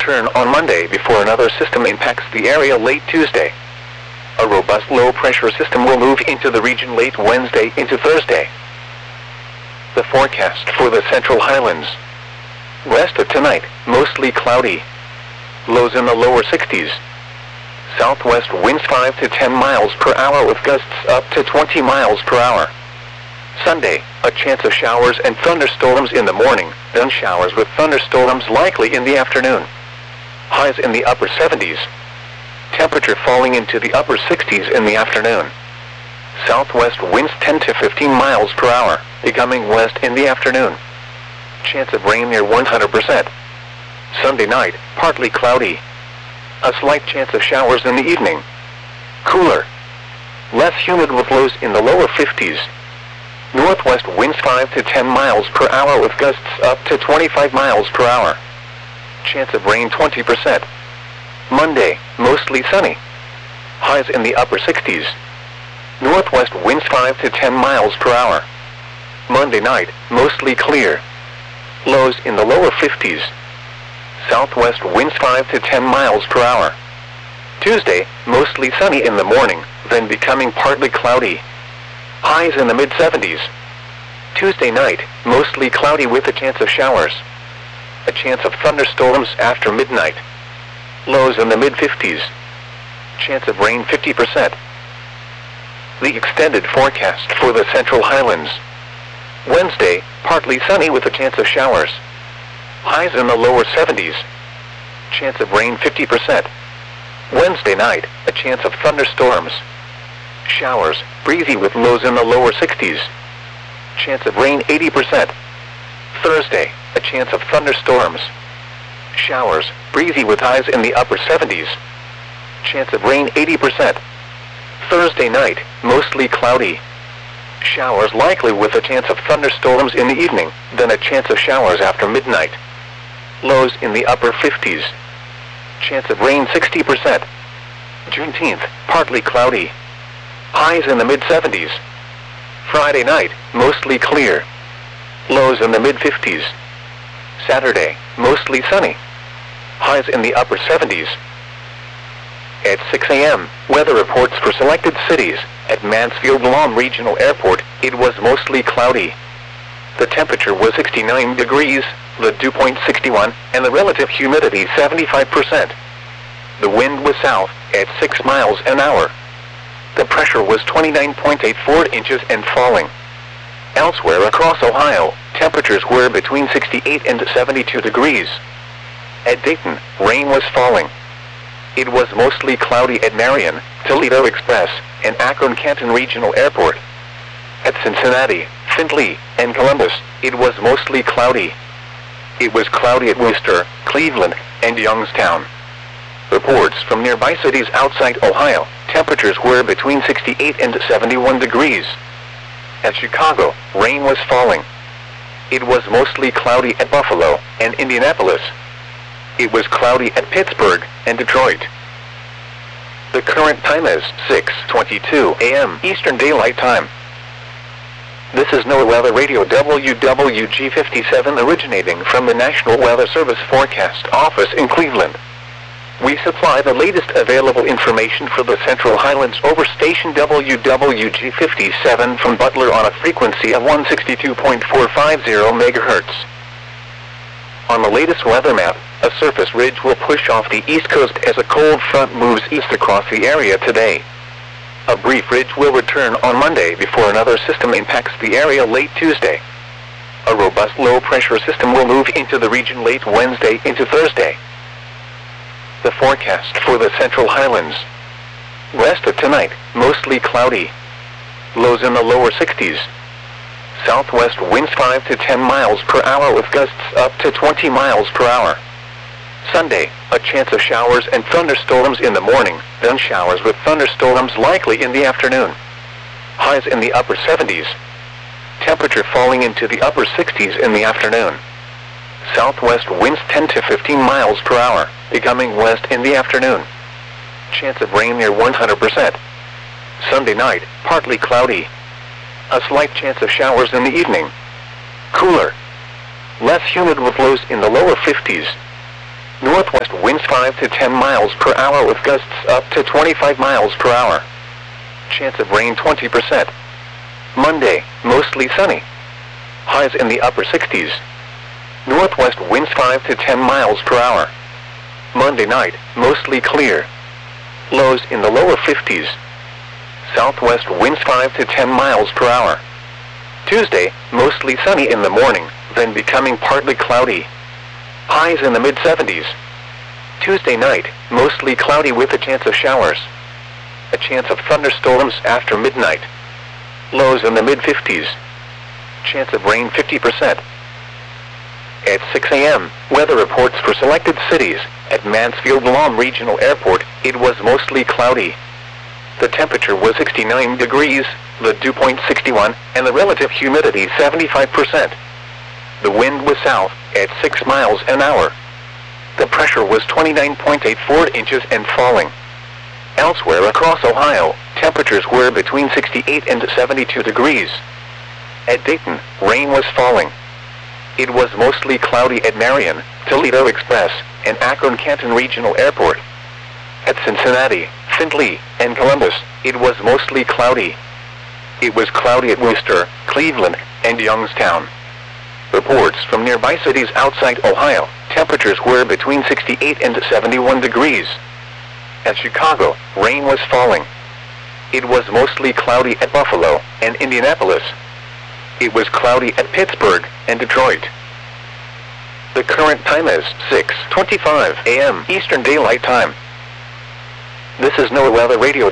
return on Monday before another system impacts the area late Tuesday. A robust low-pressure system will move into the region late Wednesday into Thursday. The forecast for the Central Highlands. West of tonight, mostly cloudy. Lows in the lower 60s. Southwest winds 5 to 10 miles per hour with gusts up to 20 miles per hour. Sunday, a chance of showers and thunderstorms in the morning, then showers with thunderstorms likely in the afternoon. Highs in the upper 70s. Temperature falling into the upper 60s in the afternoon. Southwest winds 10 to 15 miles per hour, becoming west in the afternoon. Chance of rain near 100%. Sunday night, partly cloudy. A slight chance of showers in the evening. Cooler. Less humid with lows in the lower 50s. Northwest winds 5 to 10 miles per hour with gusts up to 25 miles per hour. Chance of rain 20%. Monday, mostly sunny. Highs in the upper 60s. Northwest winds 5 to 10 miles per hour. Monday night, mostly clear. Lows in the lower 50s. Southwest winds 5 to 10 miles per hour. Tuesday, mostly sunny in the morning, then becoming partly cloudy. Highs in the mid-70s. Tuesday night, mostly cloudy with a chance of showers. A chance of thunderstorms after midnight. Lows in the mid-50s. Chance of rain 50%. The extended forecast for the Central Highlands. Wednesday, partly sunny with a chance of showers. Highs in the lower 70s. Chance of rain 50%. Wednesday night, a chance of thunderstorms. Showers, breezy with lows in the lower 60s. Chance of rain 80%. Thursday, a chance of thunderstorms. Showers, breezy with highs in the upper 70s. Chance of rain 80%. Thursday night, mostly cloudy. Showers likely with a chance of thunderstorms in the evening, then a chance of showers after midnight. Lows in the upper 50s. Chance of rain 60%. Juneteenth, partly cloudy. Highs in the mid-70s. Friday night, mostly clear. Lows in the mid-50s. Saturday, mostly sunny. Highs in the upper 70s. At 6 a.m., weather reports for selected cities. At Mansfield-Lam Regional Airport, it was mostly cloudy. The temperature was 69 degrees, the dew point 61, and the relative humidity 75%. The wind was south, at 6 miles an hour. The pressure was 29.84 inches and falling. Elsewhere across Ohio, temperatures were between 68 and 72 degrees. At Dayton, rain was falling. It was mostly cloudy at Marion, Toledo Express, and Akron-Canton Regional Airport. At Cincinnati, Findlay, and Columbus, it was mostly cloudy. It was cloudy at Worcester, Cleveland, and Youngstown. Reports from nearby cities outside Ohio, temperatures were between 68 and 71 degrees. At Chicago, rain was falling. It was mostly cloudy at Buffalo and Indianapolis. It was cloudy at Pittsburgh and Detroit. The current time is 6:22 a.m. Eastern Daylight Time. This is NOAA Weather Radio WWG57 originating from the National Weather Service Forecast Office in Cleveland. We supply the latest available information for the Central Highlands over station WWG57 from Butler on a frequency of 162.450 MHz. On the latest weather map, a surface ridge will push off the east coast as a cold front moves east across the area today. A brief ridge will return on Monday before another system impacts the area late Tuesday. A robust low-pressure system will move into the region late Wednesday into Thursday. The forecast for the Central Highlands. West of tonight, mostly cloudy. Lows in the lower 60s. Southwest winds 5 to 10 miles per hour with gusts up to 20 miles per hour. Sunday, a chance of showers and thunderstorms in the morning, then showers with thunderstorms likely in the afternoon. Highs in the upper 70s. Temperature falling into the upper 60s in the afternoon. Southwest winds 10 to 15 miles per hour, becoming west in the afternoon. Chance of rain near 100%. Sunday night, partly cloudy. A slight chance of showers in the evening. Cooler. Less humid with lows in the lower 50s. Northwest winds 5 to 10 miles per hour with gusts up to 25 miles per hour. Chance of rain 20%. Monday, mostly sunny. Highs in the upper 60s. Northwest winds 5 to 10 miles per hour. Monday night, mostly clear. Lows in the lower 50s. Southwest winds 5 to 10 miles per hour. Tuesday, mostly sunny in the morning, then becoming partly cloudy. Highs in the mid-70s. Tuesday night, mostly cloudy with a chance of showers. A chance of thunderstorms after midnight. Lows in the mid-50s. Chance of rain 50%. At 6 a.m., weather reports for selected cities. At Mansfield Lahm Regional Airport, it was mostly cloudy. The temperature was 69 degrees, the dew point 61, and the relative humidity 75%. The wind was south, at 6 miles an hour. The pressure was 29.84 inches and falling. Elsewhere across Ohio, temperatures were between 68 and 72 degrees. At Dayton, rain was falling. It was mostly cloudy at Marion, Toledo Express, and Akron-Canton Regional Airport. At Cincinnati, Findlay, and Columbus, it was mostly cloudy. It was cloudy at Worcester, Cleveland, and Youngstown. Reports from nearby cities outside Ohio, temperatures were between 68 and 71 degrees. At Chicago, rain was falling. It was mostly cloudy at Buffalo and Indianapolis. It was cloudy at Pittsburgh and Detroit. The current time is 6:25 a.m. Eastern Daylight Time. This is NOAA Weather Radio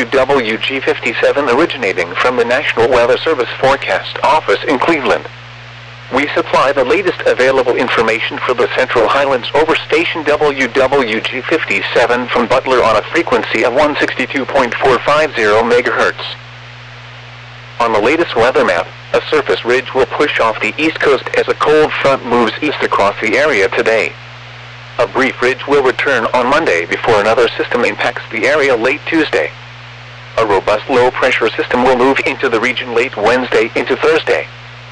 WWG57 originating from the National Weather Service Forecast Office in Cleveland. We supply the latest available information for the Central Highlands over station WWG57 from Butler on a frequency of 162.450 MHz. On the latest weather map, a surface ridge will push off the east coast as a cold front moves east across the area today. A brief ridge will return on Monday before another system impacts the area late Tuesday. A robust low-pressure system will move into the region late Wednesday into Thursday.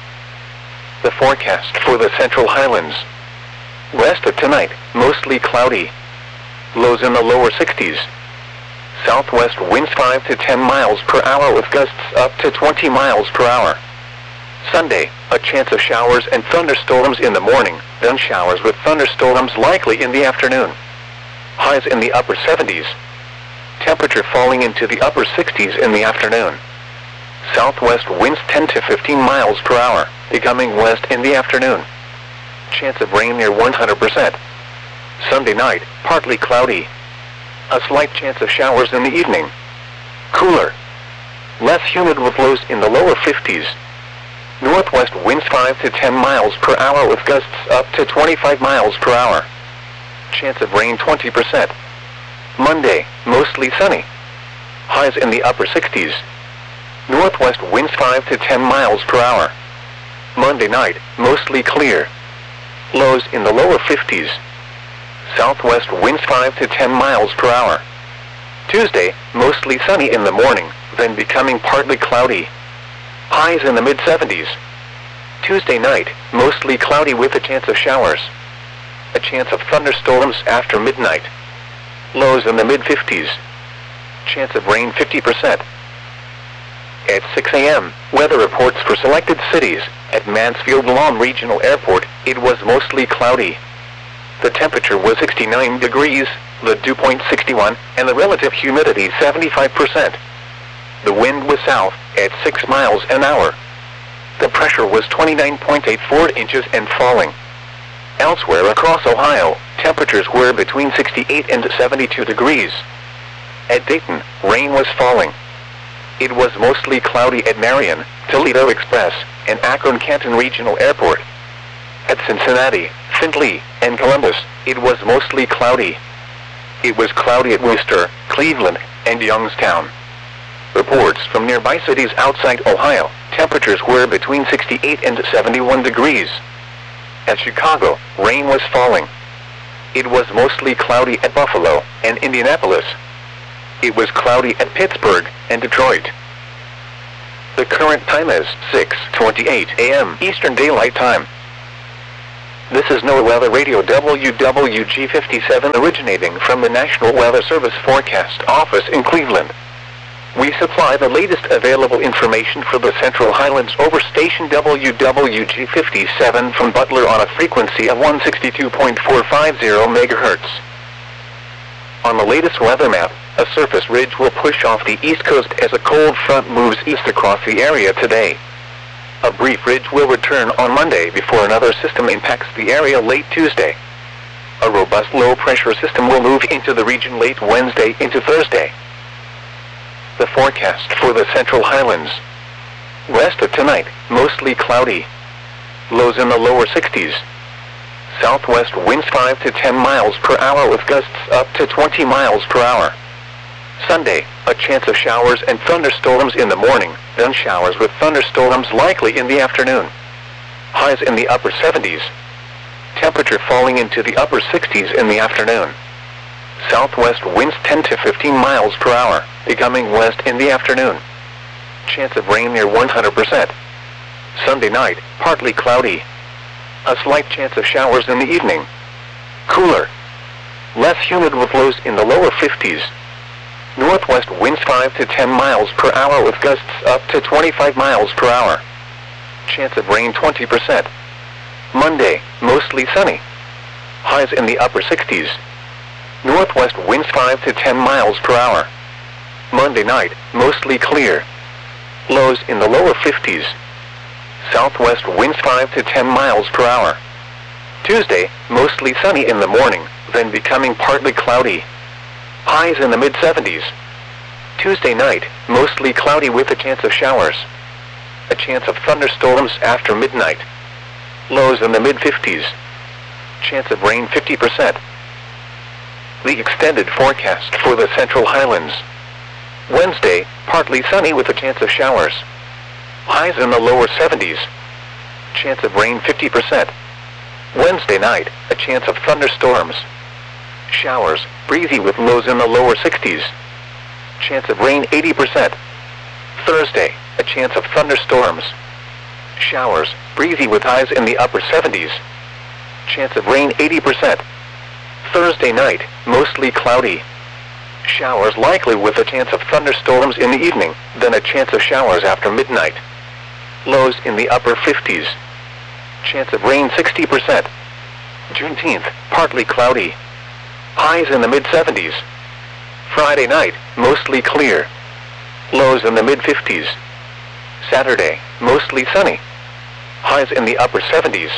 The forecast for the Central Highlands. West of tonight, mostly cloudy. Lows in the lower 60s. Southwest winds 5 to 10 miles per hour with gusts up to 20 miles per hour. Sunday, a chance of showers and thunderstorms in the morning, then showers with thunderstorms likely in the afternoon. Highs in the upper 70s. Temperature falling into the upper 60s in the afternoon. Southwest winds 10 to 15 miles per hour, becoming west in the afternoon. Chance of rain near 100%. Sunday night, partly cloudy. A slight chance of showers in the evening. Cooler. Less humid with lows in the lower 50s. Northwest winds 5 to 10 miles per hour with gusts up to 25 miles per hour. Chance of rain 20%. Monday, mostly sunny. Highs in the upper 60s. Northwest winds 5 to 10 miles per hour. Monday night, mostly clear. Lows in the lower 50s. Southwest winds 5 to 10 miles per hour. Tuesday, mostly sunny in the morning, then becoming partly cloudy. Highs in the mid-70s. Tuesday night, mostly cloudy with a chance of showers. A chance of thunderstorms after midnight. Lows in the mid-50s. Chance of rain 50%. At 6 a.m., weather reports for selected cities. At Mansfield Lahm Regional Airport, it was mostly cloudy. The temperature was 69 degrees, the dew point 61, and the relative humidity 75%. The wind was south, at 6 miles an hour. The pressure was 29.84 inches and falling. Elsewhere across Ohio, temperatures were between 68 and 72 degrees. At Dayton, rain was falling. It was mostly cloudy at Marion, Toledo Express, and Akron-Canton Regional Airport. At Cincinnati, Findlay, and Columbus, it was mostly cloudy. It was cloudy at Worcester, Cleveland, and Youngstown. Reports from nearby cities outside Ohio, temperatures were between 68 and 71 degrees. At Chicago, rain was falling. It was mostly cloudy at Buffalo and Indianapolis. It was cloudy at Pittsburgh and Detroit. The current time is 6:28 a.m. Eastern Daylight Time. This is NOAA Weather Radio WWG57 originating from the National Weather Service Forecast Office in Cleveland. We supply the latest available information for the Central Highlands over station WWG57 from Butler on a frequency of 162.450 MHz. On the latest weather map, a surface ridge will push off the east coast as a cold front moves east across the area today. A brief ridge will return on Monday before another system impacts the area late Tuesday. A robust low-pressure system will move into the region late Wednesday into Thursday. The forecast for the Central Highlands. West of tonight, mostly cloudy. Lows in the lower 60s. Southwest winds 5 to 10 miles per hour with gusts up to 20 miles per hour. Sunday, a chance of showers and thunderstorms in the morning, then showers with thunderstorms likely in the afternoon. Highs in the upper 70s. Temperature falling into the upper 60s in the afternoon. Southwest winds 10 to 15 miles per hour, becoming west in the afternoon. Chance of rain near 100%. Sunday night, partly cloudy. A slight chance of showers in the evening. Cooler. Less humid with lows in the lower 50s. Northwest winds 5 to 10 miles per hour with gusts up to 25 miles per hour. Chance of rain 20%. Monday, mostly sunny. Highs in the upper 60s. Northwest winds 5 to 10 miles per hour. Monday night, mostly clear. Lows in the lower 50s. Southwest winds 5 to 10 miles per hour. Tuesday, mostly sunny in the morning, then becoming partly cloudy. Highs in the mid-70s. Tuesday night, mostly cloudy with a chance of showers. A chance of thunderstorms after midnight. Lows in the mid-50s. Chance of rain 50%. The extended forecast for the Central Highlands. Wednesday, partly sunny with a chance of showers. Highs in the lower 70s. Chance of rain 50%. Wednesday night, a chance of thunderstorms. Showers, breezy with lows in the lower 60s. Chance of rain 80%. Thursday, a chance of thunderstorms. Showers, breezy with highs in the upper 70s. Chance of rain 80%. Thursday night, mostly cloudy. Showers likely with a chance of thunderstorms in the evening, then a chance of showers after midnight. Lows in the upper 50s. Chance of rain 60%. Juneteenth, partly cloudy. Highs in the mid-70s. Friday night, mostly clear. Lows in the mid-50s. Saturday, mostly sunny. Highs in the upper 70s.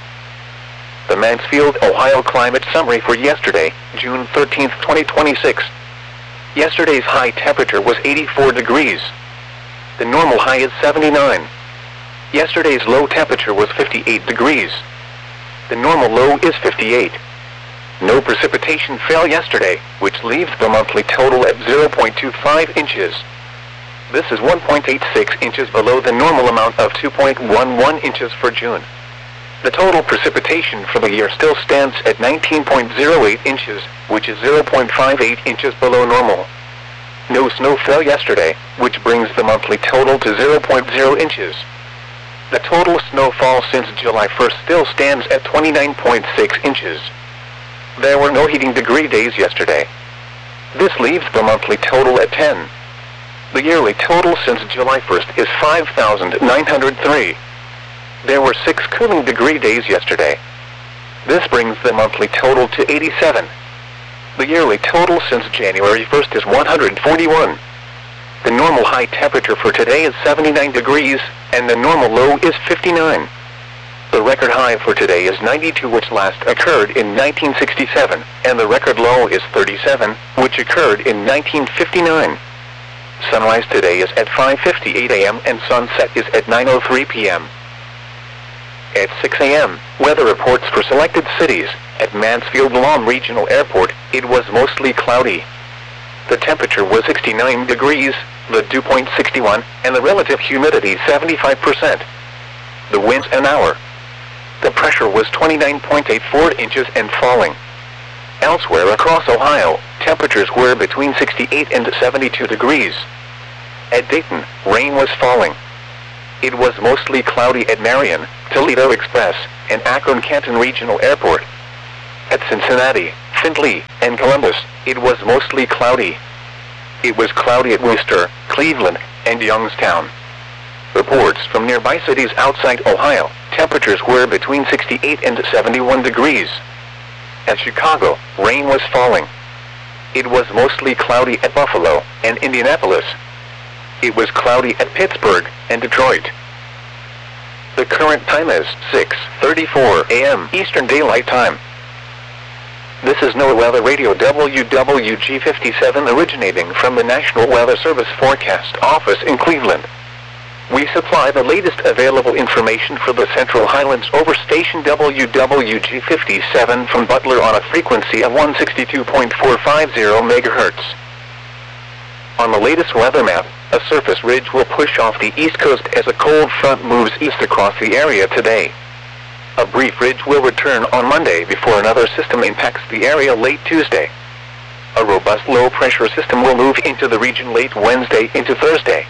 The Mansfield, Ohio climate summary for yesterday, June 13, 2026. Yesterday's high temperature was 84 degrees. The normal high is 79. Yesterday's low temperature was 58 degrees. The normal low is 58. No precipitation fell yesterday, which leaves the monthly total at 0.25 inches. This is 1.86 inches below the normal amount of 2.11 inches for June. The total precipitation for the year still stands at 19.08 inches, which is 0.58 inches below normal. No snow fell yesterday, which brings the monthly total to 0.0 inches. The total snowfall since July 1st still stands at 29.6 inches. There were no heating degree days yesterday. This leaves the monthly total at 10. The yearly total since July 1st is 5,903. There were 6 cooling degree days yesterday. This brings the monthly total to 87. The yearly total since January 1st is 141. The normal high temperature for today is 79 degrees, and the normal low is 59. The record high for today is 92, which last occurred in 1967, and the record low is 37, which occurred in 1959. Sunrise today is at 5:58 a.m. and sunset is at 9:03 p.m. At 6 a.m., weather reports for selected cities. At Mansfield Lawn Regional Airport, it was mostly cloudy. The temperature was 69 degrees, the dew point 61, and the relative humidity 75%. The winds an hour. The pressure was 29.84 inches and falling. Elsewhere across Ohio, temperatures were between 68 and 72 degrees. At Dayton, rain was falling. it was mostly cloudy at Marion, Toledo Express, and Akron-Canton Regional Airport. At Cincinnati, Findlay, and Columbus, it was mostly cloudy. It was cloudy at Worcester, Cleveland, and Youngstown. Reports from nearby cities outside Ohio, temperatures were between 68 and 71 degrees. At Chicago, rain was falling. It was mostly cloudy at Buffalo and Indianapolis. It was cloudy at Pittsburgh and Detroit. The current time is 6:34 a.m. Eastern Daylight Time. This is NOAA Weather Radio WWG57 originating from the National Weather Service Forecast Office in Cleveland. We supply the latest available information for the Central Highlands over station WWG57 from Butler on a frequency of 162.450 MHz. On the latest weather map, a surface ridge will push off the east coast as a cold front moves east across the area today. A brief ridge will return on Monday before another system impacts the area late Tuesday. A robust low-pressure system will move into the region late Wednesday into Thursday.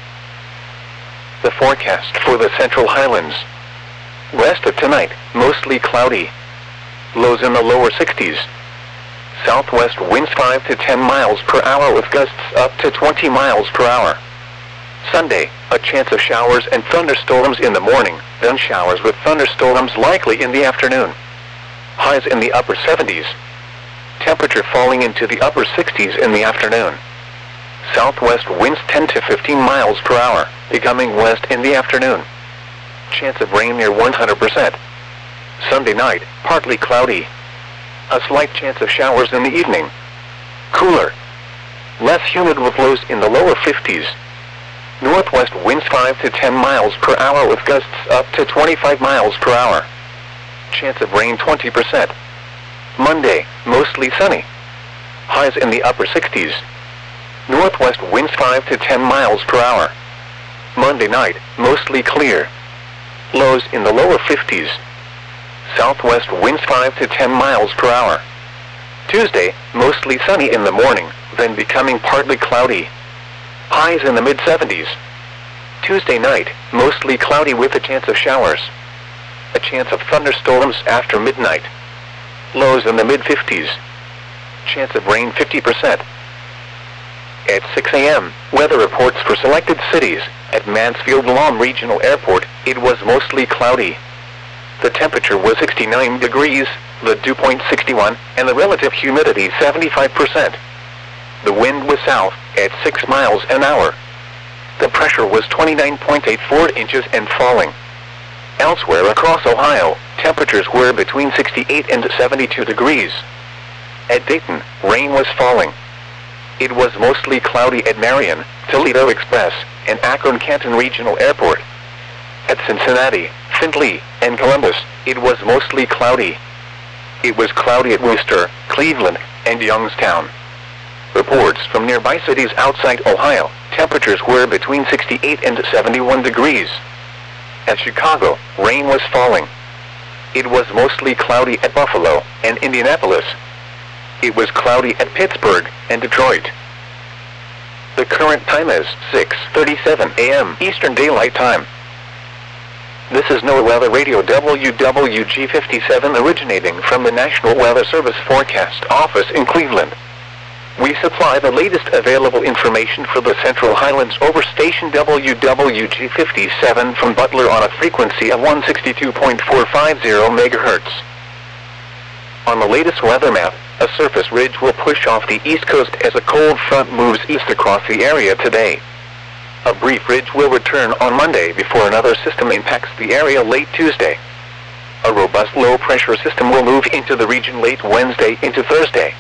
The forecast for the Central Highlands. West of tonight, mostly cloudy. Lows in the lower 60s. Southwest winds 5 to 10 miles per hour with gusts up to 20 miles per hour. Sunday, a chance of showers and thunderstorms in the morning, then showers with thunderstorms likely in the afternoon. Highs in the upper 70s. Temperature falling into the upper 60s in the afternoon. Southwest winds 10 to 15 miles per hour, becoming west in the afternoon. Chance of rain near 100%. Sunday night, partly cloudy. A slight chance of showers in the evening. Cooler. Less humid with lows in the lower 50s. Northwest winds 5 to 10 miles per hour with gusts up to 25 miles per hour. Chance of rain 20%. Monday, mostly sunny. Highs in the upper 60s. Northwest winds 5 to 10 miles per hour. Monday night, mostly clear. Lows in the lower 50s. Southwest winds 5 to 10 miles per hour. Tuesday, mostly sunny in the morning, then becoming partly cloudy. Highs in the mid-70s. Tuesday night, mostly cloudy with a chance of showers. A chance of thunderstorms after midnight. Lows in the mid-50s. Chance of rain 50%. At 6 a.m., weather reports for selected cities. At Mansfield-Lom Regional Airport, it was mostly cloudy. The temperature was 69 degrees, the dew point 61, and the relative humidity 75%. The wind was south, at 6 miles an hour. The pressure was 29.84 inches and falling. Elsewhere across Ohio, temperatures were between 68 and 72 degrees. At Dayton, rain was falling. It was mostly cloudy at Marion, Toledo Express, and Akron-Canton Regional Airport. At Cincinnati, Findlay, and Columbus, it was mostly cloudy. It was cloudy at Worcester, Cleveland, and Youngstown. Reports from nearby cities outside Ohio, temperatures were between 68 and 71 degrees. At Chicago, rain was falling. It was mostly cloudy at Buffalo and Indianapolis. It was cloudy at Pittsburgh and Detroit. The current time is 6:37 a.m. Eastern Daylight Time. This is NOAA Weather Radio WWG57 originating from the National Weather Service Forecast Office in Cleveland. We supply the latest available information for the Central Highlands over station WWG57 from Butler on a frequency of 162.450 MHz. On the latest weather map, a surface ridge will push off the east coast as a cold front moves east across the area today. A brief ridge will return on Monday before another system impacts the area late Tuesday. A robust low-pressure system will move into the region late Wednesday into Thursday.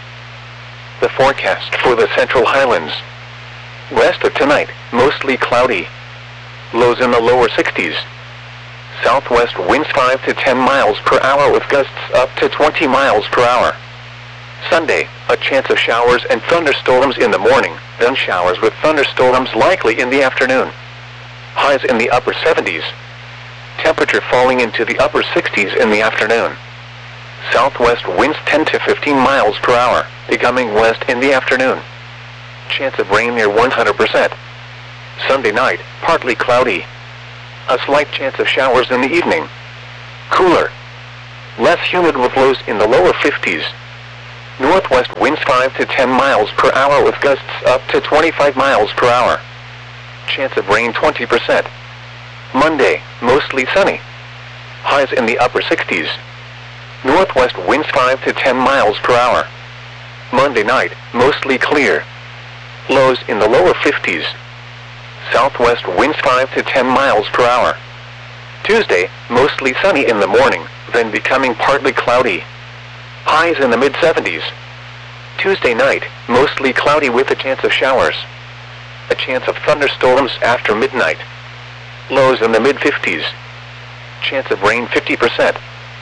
The forecast for the Central Highlands. West of tonight, mostly cloudy. Lows in the lower 60s. Southwest winds 5 to 10 miles per hour with gusts up to 20 miles per hour. Sunday, a chance of showers and thunderstorms in the morning, then showers with thunderstorms likely in the afternoon. Highs in the upper 70s. Temperature falling into the upper 60s in the afternoon. Southwest winds 10 to 15 miles per hour, becoming west in the afternoon. Chance of rain near 100%. Sunday night, partly cloudy. A slight chance of showers in the evening. Cooler. Less humid with lows in the lower 50s. Northwest winds 5 to 10 miles per hour with gusts up to 25 miles per hour. Chance of rain 20%. Monday, mostly sunny. Highs in the upper 60s. Northwest winds 5 to 10 miles per hour. Monday night, mostly clear. Lows in the lower 50s. Southwest winds 5 to 10 miles per hour. Tuesday, mostly sunny in the morning, then becoming partly cloudy. Highs in the mid-70s. Tuesday night, mostly cloudy with a chance of showers. A chance of thunderstorms after midnight. Lows in the mid-50s. Chance of rain 50%.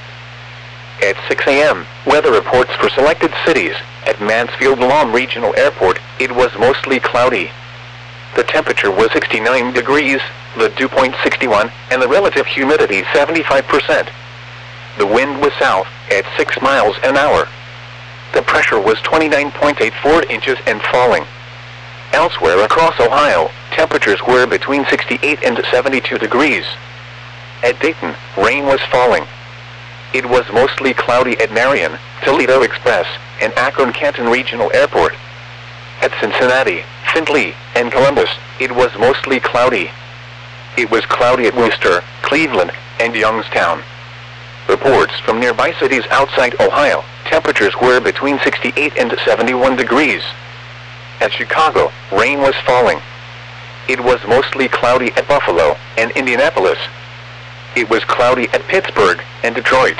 At 6 a.m., weather reports for selected cities. At Mansfield Guam Regional Airport, it was mostly cloudy. The temperature was 69 degrees, the dew point 61, and the relative humidity 75%. The wind was south, at 6 miles an hour. The pressure was 29.84 inches and falling. Elsewhere across Ohio, temperatures were between 68 and 72 degrees. At Dayton, rain was falling. It was mostly cloudy at Marion, Toledo Express, and Akron-Canton Regional Airport. At Cincinnati, Findlay, and Columbus, it was mostly cloudy. It was cloudy at Worcester, Cleveland, and Youngstown. Reports from nearby cities outside Ohio, temperatures were between 68 and 71 degrees. At Chicago, rain was falling. It was mostly cloudy at Buffalo and Indianapolis. It was cloudy at Pittsburgh and Detroit.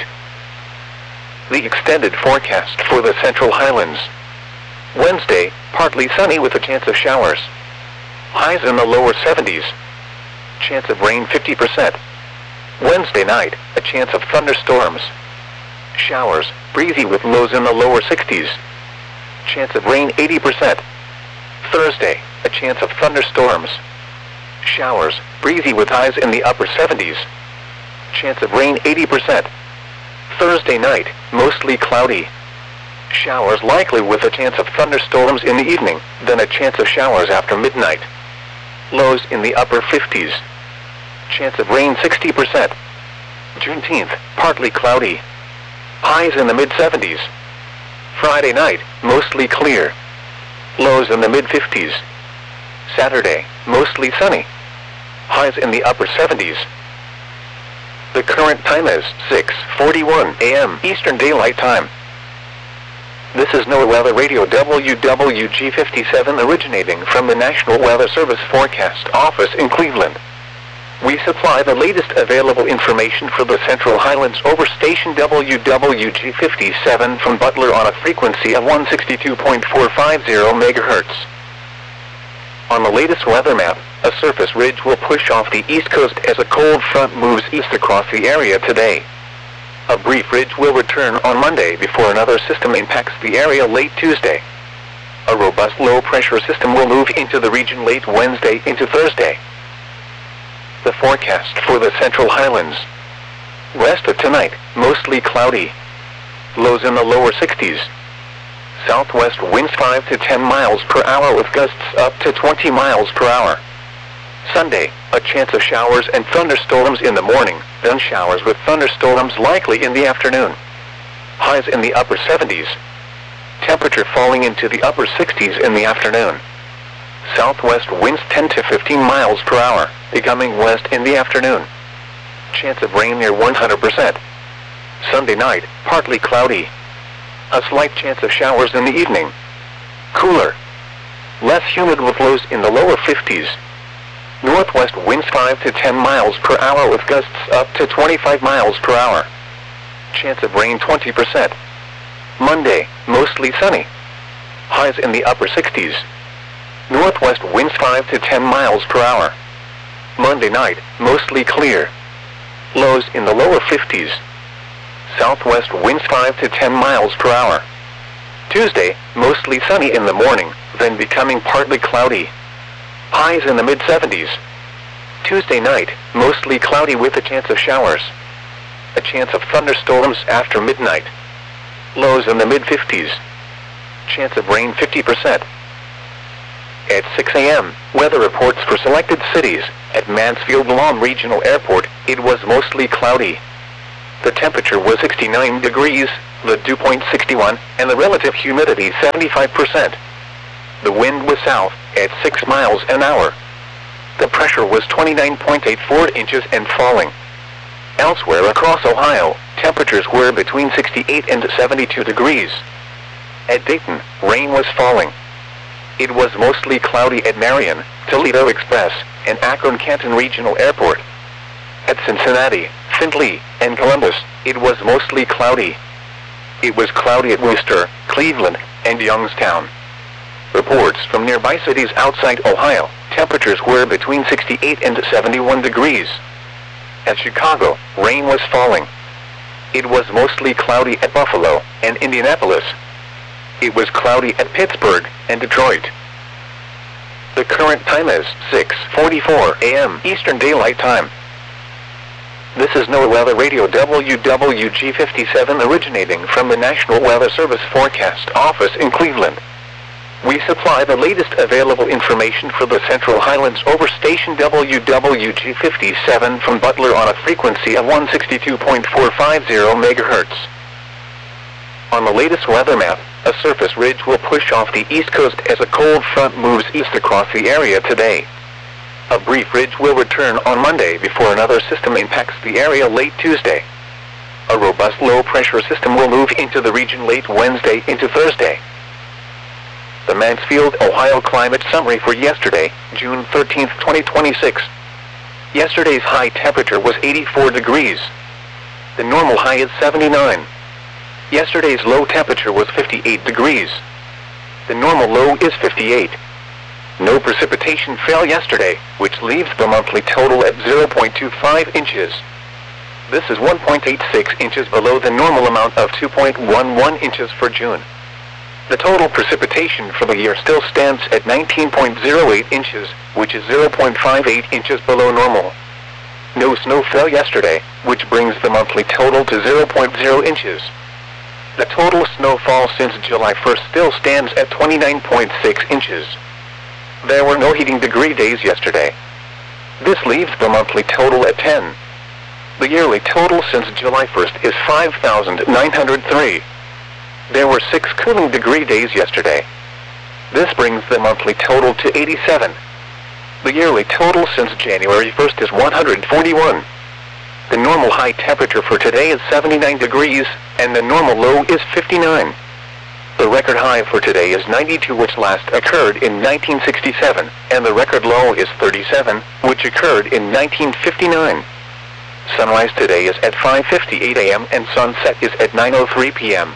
The extended forecast for the Central Highlands. Wednesday, partly sunny with a chance of showers. Highs in the lower 70s. Chance of rain 50%. Wednesday night, a chance of thunderstorms. Showers, breezy with lows in the lower 60s. Chance of rain 80%. Thursday, a chance of thunderstorms. Showers, breezy with highs in the upper 70s. Chance of rain 80%. Thursday night, mostly cloudy. Showers likely with a chance of thunderstorms in the evening, then a chance of showers after midnight. Lows in the upper 50s. Chance of rain 60%. Juneteenth, partly cloudy. Highs in the mid-70s. Friday night, mostly clear. Lows in the mid-50s. Saturday, mostly sunny. Highs in the upper 70s. The current time is 6:41 a.m. Eastern Daylight Time. This is NOAA Weather Radio WWG57 originating from the National Weather Service Forecast Office in Cleveland. We supply the latest available information for the Central Highlands over station WWG57 from Butler on a frequency of 162.450 MHz. On the latest weather map, a surface ridge will push off the east coast as a cold front moves east across the area today. A brief ridge will return on Monday before another system impacts the area late Tuesday. A robust low-pressure system will move into the region late Wednesday into Thursday. The forecast for the Central Highlands. Rest of tonight, mostly cloudy. Lows in the lower 60s. Southwest winds 5 to 10 miles per hour with gusts up to 20 miles per hour. Sunday, a chance of showers and thunderstorms in the morning, then showers with thunderstorms likely in the afternoon. Highs in the upper 70s. Temperature falling into the upper 60s in the afternoon. Southwest winds 10 to 15 miles per hour, becoming west in the afternoon. Chance of rain near 100%. Sunday night, partly cloudy. A slight chance of showers in the evening. Cooler. Less humid with lows in the lower 50s. Northwest winds 5 to 10 miles per hour with gusts up to 25 miles per hour. Chance of rain 20%. Monday, mostly sunny. Highs in the upper 60s. Northwest winds 5 to 10 miles per hour. Monday night, mostly clear. Lows in the lower 50s. Southwest winds 5 to 10 miles per hour. Tuesday, mostly sunny in the morning, then becoming partly cloudy. Highs in the mid-70s. Tuesday night, mostly cloudy with a chance of showers. A chance of thunderstorms after midnight. Lows in the mid-50s. Chance of rain 50%. At 6 a.m., weather reports for selected cities. At Mansfield-Lom Regional Airport, it was mostly cloudy. The temperature was 69 degrees, the dew point 61, and the relative humidity 75%. The wind was south, at 6 miles an hour. The pressure was 29.84 inches and falling. Elsewhere across Ohio, temperatures were between 68 and 72 degrees. At Dayton, rain was falling. It was mostly cloudy at Marion, Toledo Express, and Akron-Canton Regional Airport. At Cincinnati, Findlay, and Columbus, it was mostly cloudy. It was cloudy at Worcester, Cleveland, and Youngstown. Reports from nearby cities outside Ohio, temperatures were between 68 and 71 degrees. At Chicago, rain was falling. It was mostly cloudy at Buffalo and Indianapolis. It was cloudy at Pittsburgh and Detroit. The current time is 6:44 a.m. Eastern Daylight Time. This is NOAA Weather Radio WWG57 originating from the National Weather Service Forecast Office in Cleveland. We supply the latest available information for the Central Highlands over station WWG57 from Butler on a frequency of 162.450 MHz. On the latest weather map, a surface ridge will push off the east coast as a cold front moves east across the area today. A brief ridge will return on Monday before another system impacts the area late Tuesday. A robust low-pressure system will move into the region late Wednesday into Thursday. The Mansfield, Ohio climate summary for yesterday, June 13, 2026. Yesterday's high temperature was 84 degrees. The normal high is 79. Yesterday's low temperature was 58 degrees. The normal low is 58. No precipitation fell yesterday, which leaves the monthly total at 0.25 inches. This is 1.86 inches below the normal amount of 2.11 inches for June. The total precipitation for the year still stands at 19.08 inches, which is 0.58 inches below normal. No snow fell yesterday, which brings the monthly total to 0.0 inches. The total snowfall since July 1st still stands at 29.6 inches. There were no heating degree days yesterday. This leaves the monthly total at 10. The yearly total since July 1st is 5,903. There were 6 cooling degree days yesterday. This brings the monthly total to 87. The yearly total since January 1st is 141. The normal high temperature for today is 79 degrees, and the normal low is 59. The record high for today is 92, which last occurred in 1967, and the record low is 37, which occurred in 1959. Sunrise today is at 5:58 a.m. and sunset is at 9:03 p.m.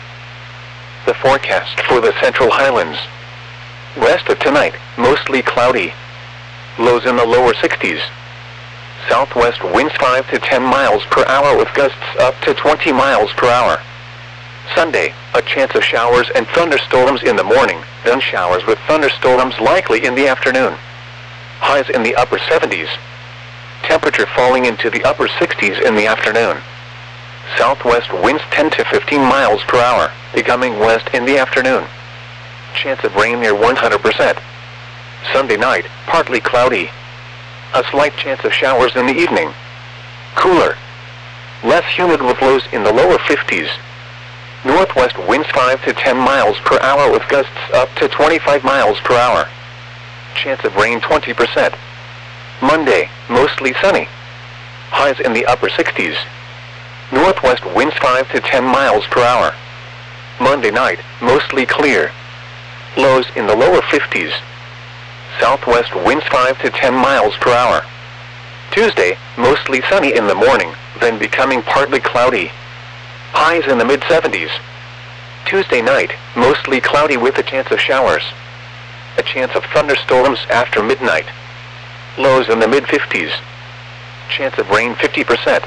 The forecast for the Central Highlands. West of tonight, mostly cloudy. Lows in the lower 60s. Southwest winds 5 to 10 miles per hour with gusts up to 20 miles per hour. Sunday, a chance of showers and thunderstorms in the morning, then showers with thunderstorms likely in the afternoon. Highs in the upper 70s. Temperature falling into the upper 60s in the afternoon. Southwest winds 10 to 15 miles per hour, becoming west in the afternoon. Chance of rain near 100%. Sunday night, partly cloudy. A slight chance of showers in the evening. Cooler. Less humid with lows in the lower 50s. Northwest winds 5 to 10 miles per hour with gusts up to 25 miles per hour. Chance of rain 20%. Monday, mostly sunny. Highs in the upper 60s. Northwest winds 5 to 10 miles per hour. Monday night, mostly clear. Lows in the lower 50s. Southwest winds 5 to 10 miles per hour. Tuesday, mostly sunny in the morning, then becoming partly cloudy. Highs in the mid-70s. Tuesday night, mostly cloudy with a chance of showers. A chance of thunderstorms after midnight. Lows in the mid-50s. Chance of rain 50%.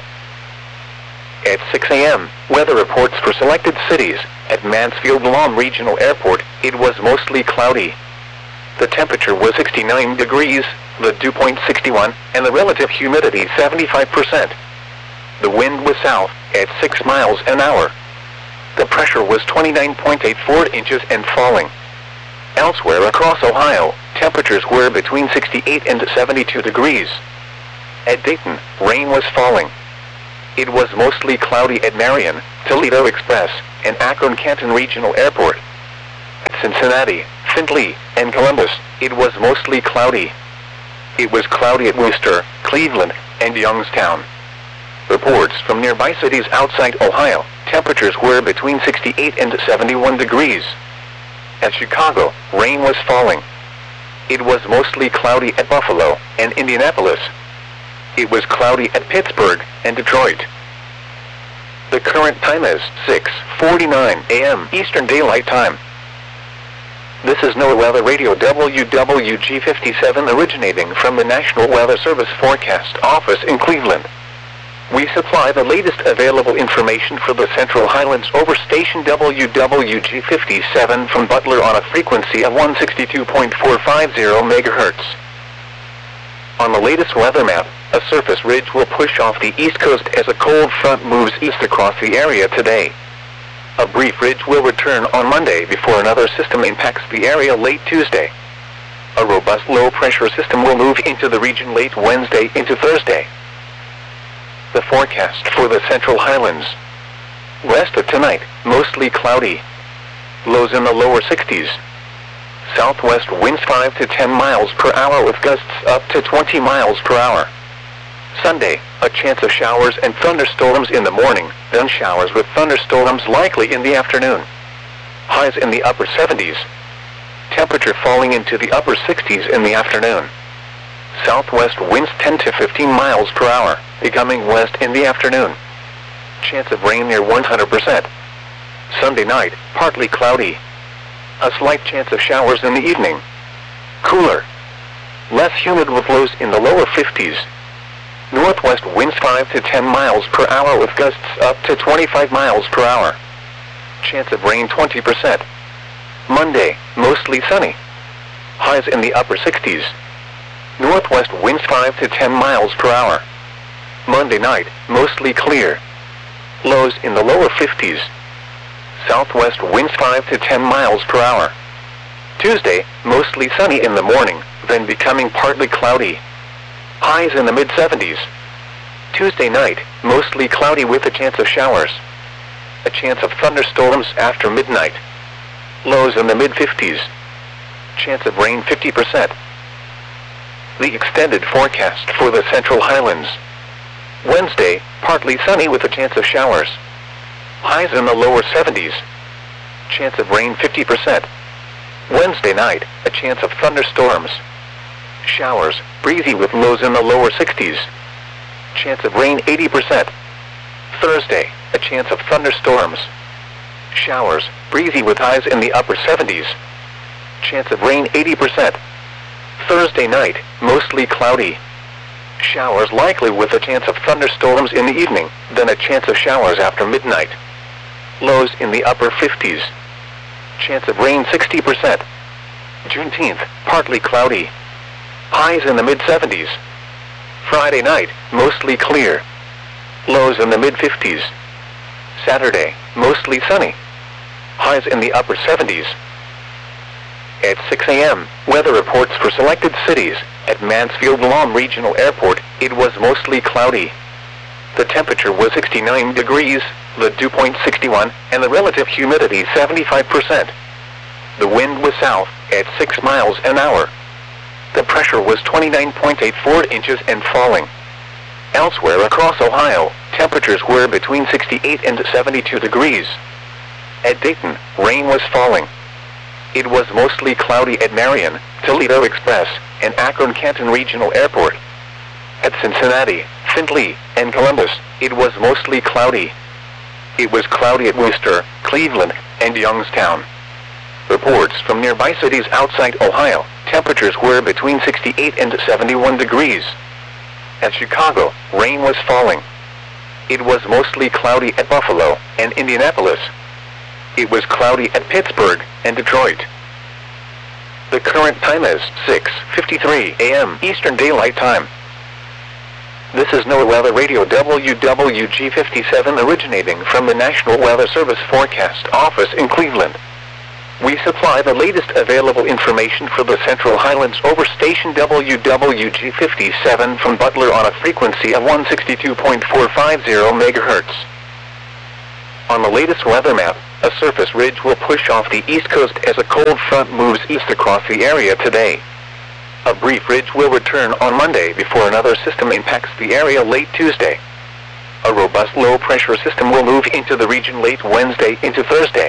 At 6 a.m., weather reports for selected cities. At Mansfield-Lom Regional Airport, it was mostly cloudy. The temperature was 69 degrees, the dew point 61, and the relative humidity 75%. The wind was south, at 6 miles an hour. The pressure was 29.84 inches and falling. Elsewhere across Ohio, temperatures were between 68 and 72 degrees. At Dayton, rain was falling. It was mostly cloudy at Marion, Toledo Express, and Akron-Canton Regional Airport. At Cincinnati, Findlay, and Columbus, it was mostly cloudy. It was cloudy at Worcester, Cleveland, and Youngstown. Reports from nearby cities outside Ohio, temperatures were between 68 and 71 degrees. At Chicago, rain was falling. It was mostly cloudy at Buffalo and Indianapolis. It was cloudy at Pittsburgh and Detroit. The current time is 6:49 a.m. Eastern Daylight Time. This is NOAA Weather Radio WWG57 originating from the National Weather Service Forecast Office in Cleveland. We supply the latest available information for the Central Highlands over station WWG57 from Butler on a frequency of 162.450 MHz. On the latest weather map, a surface ridge will push off the east coast as a cold front moves east across the area today. A brief ridge will return on Monday before another system impacts the area late Tuesday. A robust low-pressure system will move into the region late Wednesday into Thursday. The forecast for the Central Highlands. West of tonight, mostly cloudy. Lows in the lower 60s. Southwest winds 5 to 10 miles per hour with gusts up to 20 miles per hour. Sunday, a chance of showers and thunderstorms in the morning, then showers with thunderstorms likely in the afternoon. Highs in the upper 70s. Temperature falling into the upper 60s in the afternoon. Southwest winds 10 to 15 miles per hour, becoming west in the afternoon. Chance of rain near 100%. Sunday night, partly cloudy. A slight chance of showers in the evening. Cooler. Less humid with lows in the lower 50s. Northwest winds 5 to 10 miles per hour with gusts up to 25 miles per hour. Chance of rain 20%. Monday, mostly sunny. Highs in the upper 60s. Northwest winds 5 to 10 miles per hour. Monday night, mostly clear. Lows in the lower 50s. Southwest winds 5 to 10 miles per hour. Tuesday, mostly sunny in the morning, then becoming partly cloudy. Highs in the mid-70s. Tuesday night, mostly cloudy with a chance of showers. A chance of thunderstorms after midnight. Lows in the mid-50s. Chance of rain 50%. The extended forecast for the Central Highlands. Wednesday, partly sunny with a chance of showers. Highs in the lower 70s. Chance of rain 50%. Wednesday night, a chance of thunderstorms. Showers, breezy with lows in the lower 60s. Chance of rain 80%. Thursday, a chance of thunderstorms. Showers, breezy with highs in the upper 70s. Chance of rain 80%. Thursday night, mostly cloudy. Showers likely with a chance of thunderstorms in the evening, then a chance of showers after midnight. Lows in the upper 50s. Chance of rain 60%. Juneteenth, partly cloudy. Highs in the mid-70s. Friday night, mostly clear. Lows in the mid-50s. Saturday, mostly sunny. Highs in the upper 70s. At 6 a.m., weather reports for selected cities. At Mansfield-Lom Regional Airport, it was mostly cloudy. The temperature was 69 degrees, the dew point 61, and the relative humidity 75%. The wind was south, at 6 miles an hour. The pressure was 29.84 inches and falling. Elsewhere across Ohio, temperatures were between 68 and 72 degrees. At Dayton, rain was falling. It was mostly cloudy at Marion, Toledo Express, and Akron-Canton Regional Airport. At Cincinnati, Findlay, and Columbus, it was mostly cloudy. It was cloudy at Worcester, Cleveland, and Youngstown. Reports from nearby cities outside Ohio, temperatures were between 68 and 71 degrees. At Chicago, rain was falling. It was mostly cloudy at Buffalo and Indianapolis. It was cloudy at Pittsburgh and Detroit. The current time is 6:53 a.m. Eastern Daylight Time. This is NOAA Weather Radio WWG57 originating from the National Weather Service Forecast Office in Cleveland. We supply the latest available information for the Central Highlands over station WWG57 from Butler on a frequency of 162.450 MHz. On the latest weather map, a surface ridge will push off the east coast as a cold front moves east across the area today. A brief ridge will return on Monday before another system impacts the area late Tuesday. A robust low-pressure system will move into the region late Wednesday into Thursday.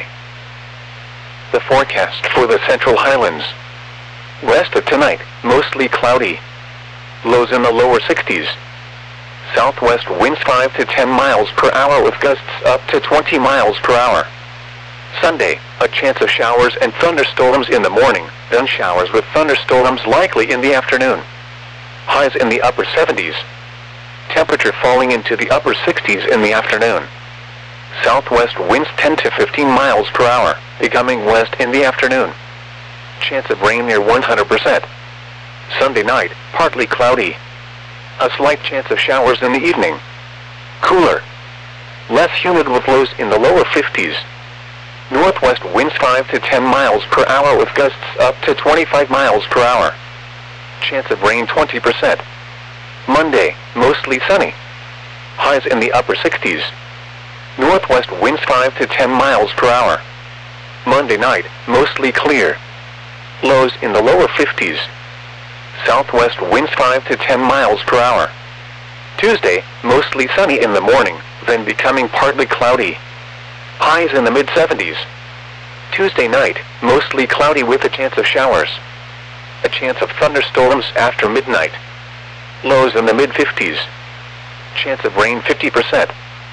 The forecast for the Central Highlands. West of tonight, mostly cloudy. Lows in the lower 60s. Southwest winds 5 to 10 miles per hour with gusts up to 20 miles per hour. Sunday, a chance of showers and thunderstorms in the morning, then showers with thunderstorms likely in the afternoon. Highs in the upper 70s. Temperature falling into the upper 60s in the afternoon. Southwest winds 10 to 15 miles per hour, becoming west in the afternoon. Chance of rain near 100%. Sunday night, partly cloudy. A slight chance of showers in the evening. Cooler. Less humid with lows in the lower 50s. Northwest winds 5 to 10 miles per hour with gusts up to 25 miles per hour. Chance of rain 20%. Monday, mostly sunny. Highs in the upper 60s. Northwest winds 5 to 10 miles per hour. Monday night, mostly clear. Lows in the lower 50s. Southwest winds 5 to 10 miles per hour. Tuesday, mostly sunny in the morning, then becoming partly cloudy. Highs in the mid-70s. Tuesday night, mostly cloudy with a chance of showers. A chance of thunderstorms after midnight. Lows in the mid-50s. Chance of rain 50%.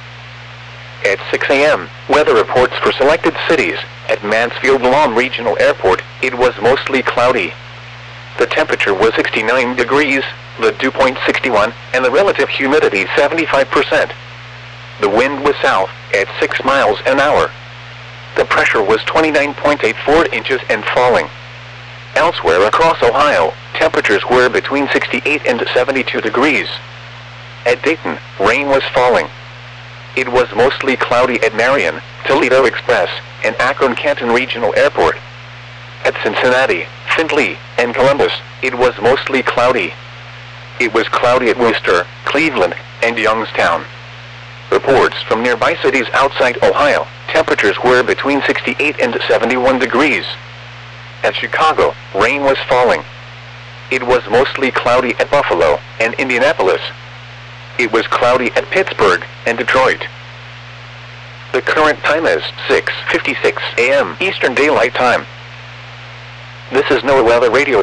At 6 a.m., weather reports for selected cities. At Mansfield-Lam Regional Airport, it was mostly cloudy. The temperature was 69 degrees, the dew point 61, and the relative humidity 75%. The wind was south, at 6 miles an hour. The pressure was 29.84 inches and falling. Elsewhere across Ohio, temperatures were between 68 and 72 degrees. At Dayton, rain was falling. It was mostly cloudy at Marion, Toledo Express, and Akron-Canton Regional Airport. At Cincinnati, Findlay, and Columbus, it was mostly cloudy. It was cloudy at Worcester, Cleveland, and Youngstown. Reports from nearby cities outside Ohio, temperatures were between 68 and 71 degrees. At Chicago, rain was falling. It was mostly cloudy at Buffalo and Indianapolis. It was cloudy at Pittsburgh and Detroit. The current time is 6:56 a.m. Eastern Daylight Time. This is NOAA Weather Radio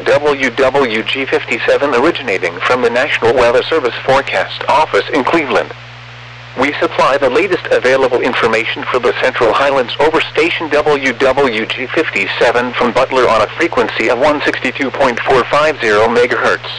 WWG57 originating from the National Weather Service Forecast Office in Cleveland. We supply the latest available information for the Central Highlands over station WWG57 from Butler on a frequency of 162.450 MHz.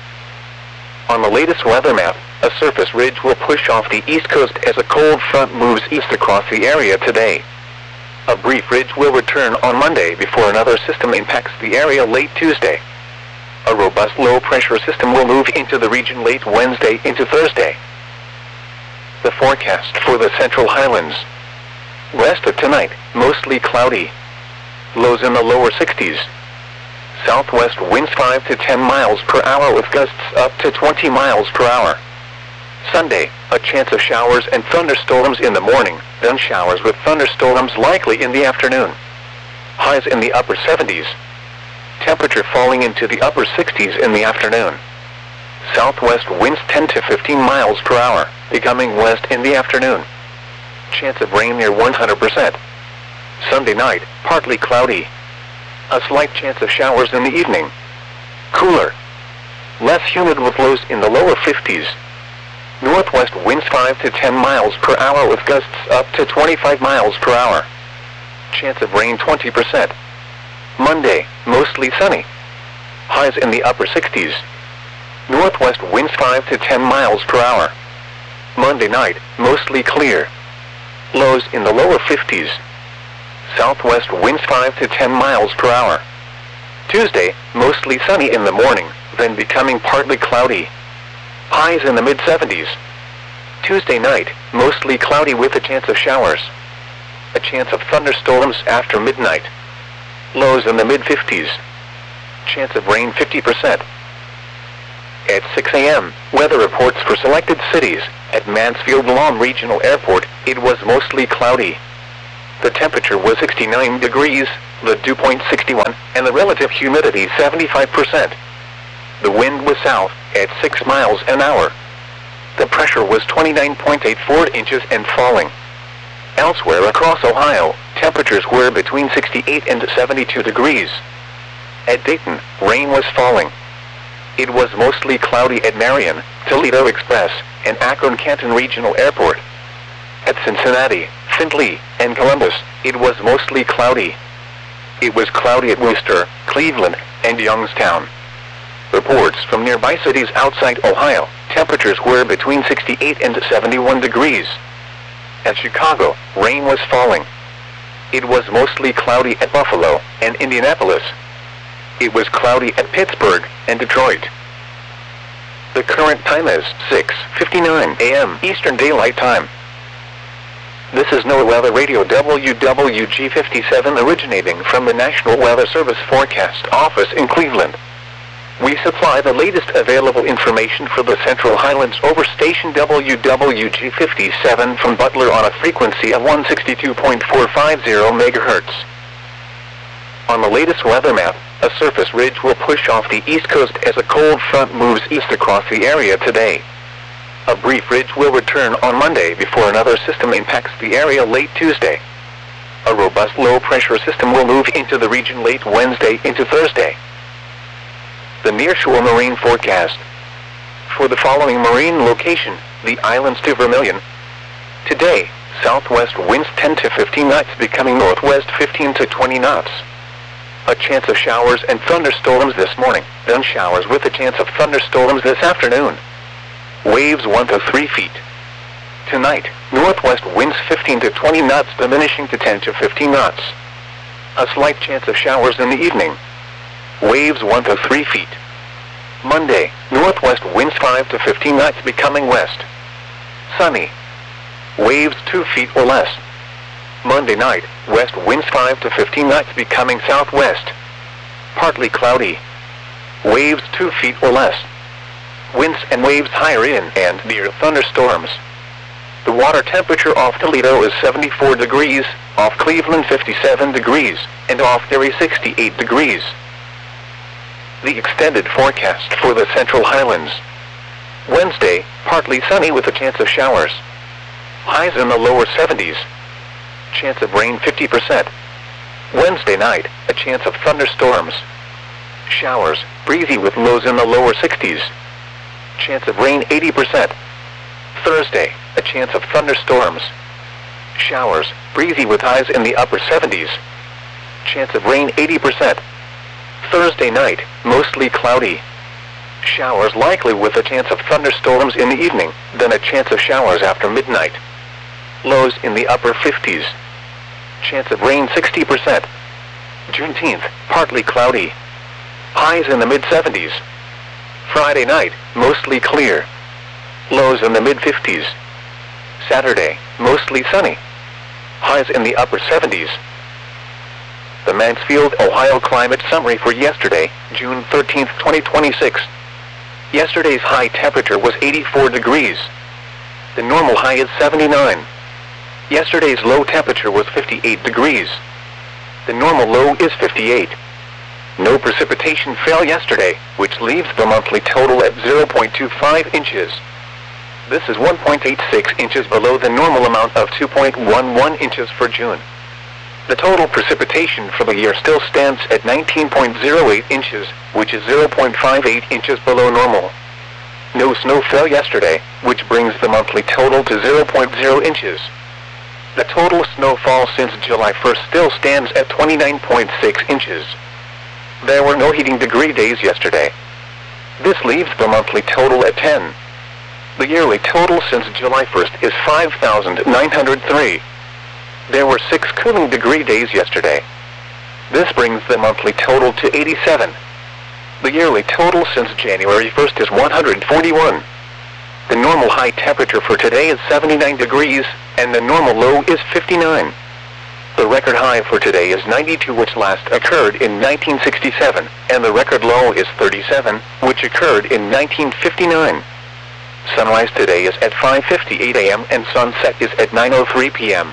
On the latest weather map, a surface ridge will push off the east coast as a cold front moves east across the area today. A brief ridge will return on Monday before another system impacts the area late Tuesday. A robust low-pressure system will move into the region late Wednesday into Thursday. The forecast for the Central Highlands. West of tonight, mostly cloudy. Lows in the lower 60s. Southwest winds 5 to 10 miles per hour with gusts up to 20 miles per hour. Sunday, a chance of showers and thunderstorms in the morning, then showers with thunderstorms likely in the afternoon. Highs in the upper 70s. Temperature falling into the upper 60s in the afternoon. Southwest winds 10 to 15 miles per hour, becoming west in the afternoon. Chance of rain near 100%. Sunday night, partly cloudy. A slight chance of showers in the evening. Cooler. Less humid with lows in the lower 50s. Northwest winds 5 to 10 miles per hour with gusts up to 25 miles per hour. Chance of rain 20%. Monday, mostly sunny. Highs in the upper 60s. Northwest winds 5 to 10 miles per hour. Monday night, mostly clear. Lows in the lower 50s. Southwest winds 5 to 10 miles per hour. Tuesday, mostly sunny in the morning, then becoming partly cloudy. Highs in the mid-70s. Tuesday night, mostly cloudy with a chance of showers. A chance of thunderstorms after midnight. Lows in the mid-50s. Chance of rain 50%. At 6 a.m., weather reports for selected cities. At Mansfield Lawn Regional Airport, it was mostly cloudy. The temperature was 69 degrees, the dew point 61, and the relative humidity 75%. The wind was south, at 6 miles an hour. The pressure was 29.84 inches and falling. Elsewhere across Ohio, temperatures were between 68 and 72 degrees. At Dayton, rain was falling. It was mostly cloudy at Marion, Toledo Express, and Akron-Canton Regional Airport. At Cincinnati, Findlay, and Columbus, it was mostly cloudy. It was cloudy at Worcester, Cleveland, and Youngstown. Reports from nearby cities outside Ohio, temperatures were between 68 and 71 degrees. At Chicago, rain was falling. It was mostly cloudy at Buffalo and Indianapolis. It was cloudy at Pittsburgh and Detroit. The current time is 6:59 a.m. Eastern Daylight Time. This is NOAA Weather Radio WWG57 originating from the National Weather Service Forecast Office in Cleveland. We supply the latest available information for the Central Highlands over station WWG57 from Butler on a frequency of 162.450 MHz. On the latest weather map, a surface ridge will push off the east coast as a cold front moves east across the area today. A brief ridge will return on Monday before another system impacts the area late Tuesday. A robust low-pressure system will move into the region late Wednesday into Thursday. The nearshore marine forecast. For the following marine location, the islands to Vermilion. Today, southwest winds 10 to 15 knots becoming northwest 15 to 20 knots. A chance of showers and thunderstorms this morning, then showers with a chance of thunderstorms this afternoon. Waves 1 to 3 feet. Tonight, northwest winds 15 to 20 knots diminishing to 10 to 15 knots. A slight chance of showers in the evening. Waves 1 to 3 feet. Monday, northwest winds 5 to 15 knots becoming west. Sunny. Waves 2 feet or less. Monday night, west winds 5 to 15 knots becoming southwest. Partly cloudy. Waves 2 feet or less. Winds and waves higher in and near thunderstorms. The water temperature off Toledo is 74 degrees, off Cleveland 57 degrees, and off Erie 68 degrees. The extended forecast for the Central Highlands. Wednesday, partly sunny with a chance of showers. Highs in the lower 70s. Chance of rain 50%. Wednesday night, a chance of thunderstorms. Showers, breezy with lows in the lower 60s. Chance of rain 80%. Thursday, a chance of thunderstorms. Showers, breezy with highs in the upper 70s. Chance of rain 80%. Thursday night, mostly cloudy. Showers likely with a chance of thunderstorms in the evening, then a chance of showers after midnight. Lows in the upper 50s. Chance of rain 60%. Juneteenth, partly cloudy. Highs in the mid-70s. Friday night, mostly clear. Lows in the mid-50s. Saturday, mostly sunny. Highs in the upper 70s. The Mansfield, Ohio climate summary for yesterday, June 13, 2026. Yesterday's high temperature was 84 degrees. The normal high is 79. Yesterday's low temperature was 58 degrees. The normal low is 58. No precipitation fell yesterday, which leaves the monthly total at 0.25 inches. This is 1.86 inches below the normal amount of 2.11 inches for June. The total precipitation for the year still stands at 19.08 inches, which is 0.58 inches below normal. No snow fell yesterday, which brings the monthly total to 0.0 inches. The total snowfall since July 1st still stands at 29.6 inches. There were no heating degree days yesterday. This leaves the monthly total at 10. The yearly total since July 1st is 5,903. There were 6 cooling degree days yesterday. This brings the monthly total to 87. The yearly total since January 1st is 141. The normal high temperature for today is 79 degrees, and the normal low is 59. The record high for today is 92, which last occurred in 1967, and the record low is 37, which occurred in 1959. Sunrise today is at 5:58 a.m. and sunset is at 9:03 p.m.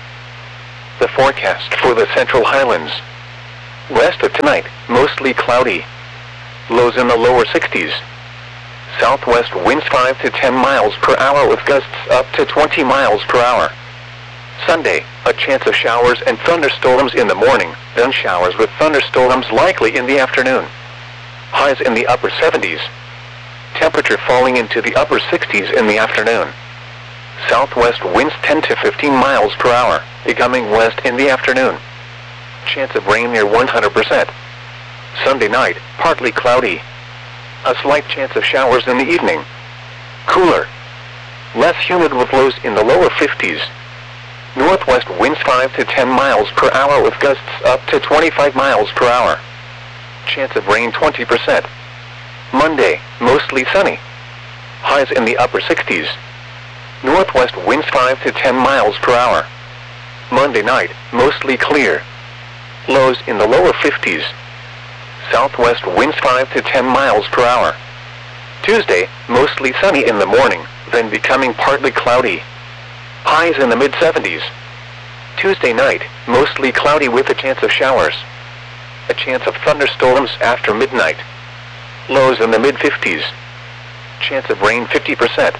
The forecast for the Central Highlands. West of tonight, mostly cloudy. Lows in the lower 60s. Southwest winds 5 to 10 miles per hour with gusts up to 20 miles per hour. Sunday, a chance of showers and thunderstorms in the morning, then showers with thunderstorms likely in the afternoon. Highs in the upper 70s. Temperature falling into the upper 60s in the afternoon. Southwest winds 10 to 15 miles per hour, becoming west in the afternoon. Chance of rain near 100%. Sunday night, partly cloudy. A slight chance of showers in the evening. Cooler. Less humid with lows in the lower 50s. Northwest winds 5 to 10 miles per hour with gusts up to 25 miles per hour. Chance of rain 20%. Monday, mostly sunny. Highs in the upper 60s. Northwest winds 5 to 10 miles per hour. Monday night, mostly clear. Lows in the lower 50s. Southwest winds 5 to 10 miles per hour. Tuesday, mostly sunny in the morning, then becoming partly cloudy. Highs in the mid-70s. Tuesday night, mostly cloudy with a chance of showers. A chance of thunderstorms after midnight. Lows in the mid-50s. Chance of rain 50%.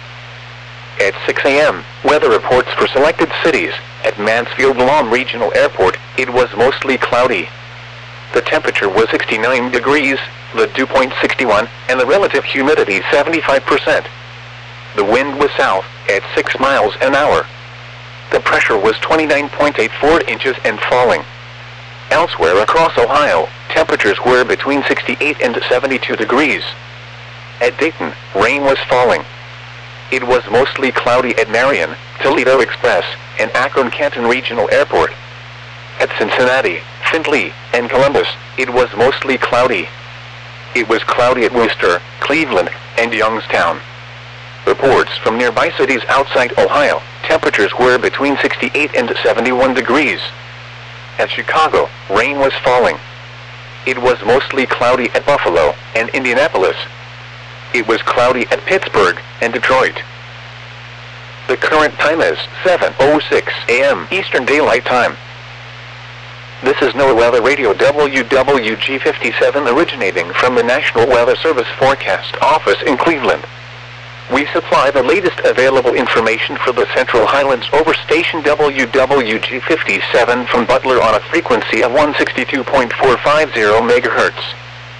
At 6 a.m., weather reports for selected cities. At Mansfield-Lam Regional Airport, it was mostly cloudy. The temperature was 69 degrees, the dew point 61, and the relative humidity 75%. The wind was south, at 6 miles an hour. The pressure was 29.84 inches and falling. Elsewhere across Ohio, temperatures were between 68 and 72 degrees. At Dayton, rain was falling. It was mostly cloudy at Marion, Toledo Express, and Akron-Canton Regional Airport. At Cincinnati, Findlay, and Columbus, it was mostly cloudy. It was cloudy at Worcester, Cleveland, and Youngstown. Reports from nearby cities outside Ohio, temperatures were between 68 and 71 degrees. At Chicago, rain was falling. It was mostly cloudy at Buffalo and Indianapolis. It was cloudy at Pittsburgh and Detroit. The current time is 7:06 a.m. Eastern Daylight Time. This is NOAA Weather Radio WWG57 originating from the National Weather Service Forecast Office in Cleveland. We supply the latest available information for the Central Highlands over station WWG57 from Butler on a frequency of 162.450 MHz.